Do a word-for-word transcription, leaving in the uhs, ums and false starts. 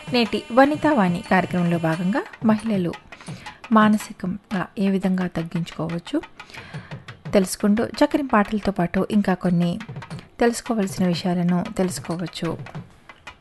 నేటి వనితావాణి కార్యక్రమంలో భాగంగా మహిళలు మానసికంగా ఏ విధంగా తగ్గించుకోవచ్చు తెలుసుకుంటూ చక్కని పాటలతో పాటు ఇంకా కొన్ని తెలుసుకోవలసిన విషయాలను తెలుసుకోవచ్చు.